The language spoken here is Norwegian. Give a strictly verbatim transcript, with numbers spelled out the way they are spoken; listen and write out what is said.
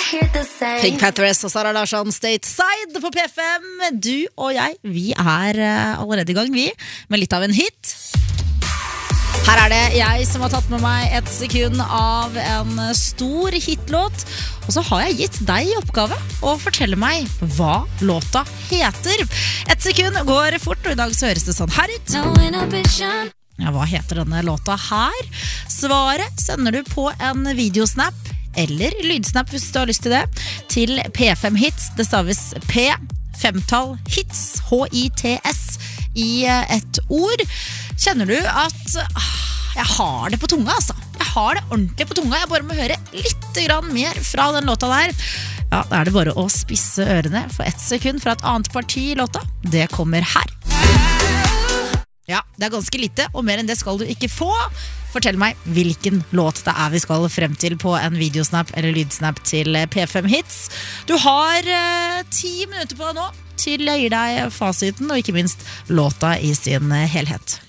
Pink Panthers og Sara Larsson Stateside på P fem. Du og jeg, vi er allerede i gang, vi, med litt av en hit. Her er det jeg som har tatt med meg et sekund av en stor hitlåt. Og så har jeg gitt deg i oppgave å fortelle meg hva låta heter. Et sekund går fort, og i dag så høres det sånn her ut. Ja, hva heter denne låta her? Svaret sender du på en videosnap eller lydsnap hvis du har lyst til det, til P fem Hits. Det staves P, femtall hits, H I T S, i et ord. Kjenner du at ah, jeg har det på tunga, altså. Jeg har det ordentlig på tunga. Jeg bare må høre litt grann mer fra den låta der. Ja, da er det bare å spisse ørene for ett sekund fra et annet parti i låta. Det kommer her. Ja, det er ganske lite, og mer enn det skal du ikke få. Fortell meg hvilken låt det er vi skal frem til på en videosnap eller lydsnap til P fem Hits. Du har eh, ti minutter på deg nå til jeg gir deg fasiten, og ikke minst låta i sin helhet.